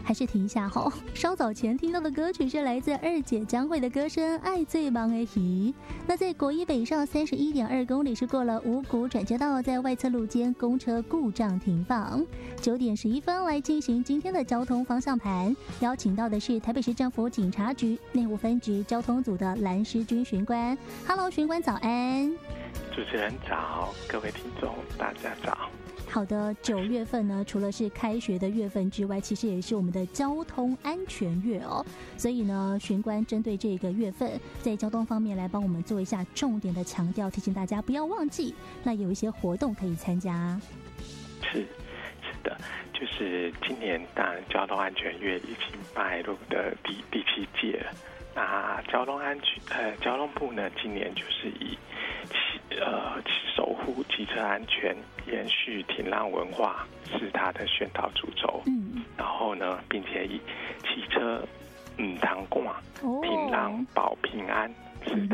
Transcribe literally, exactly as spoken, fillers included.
还是提一下哈。稍早前听到的歌曲是来自二姐江蕙的歌声《爱最忙的鱼》。那在国一北上三十一点二公里是过了五股转接道，在外侧路肩公车故障停放。九点十一分来进行今天的交通方向盘，邀请到的是台北市政府警察局内务分局交通组的蓝诗君巡官。Hello， 巡官早安。 主持人早，各位听众大家早。 好的，九月份呢，除了是开学的月份之外，其实也是我们的交通安全月哦。所以呢，巡官针对这个月份，在交通方面来帮我们做一下重点的强调，提醒大家不要忘记。那有一些活动可以参加。 是，是的，就是今年当然交通安全月已经迈入的第第七届了。那交通安全呃，交通部呢，今年就是以呃守护汽车安全、延续停让文化是它的宣导主轴。嗯，然后呢，并且以汽车唔通赶、停让保平安是它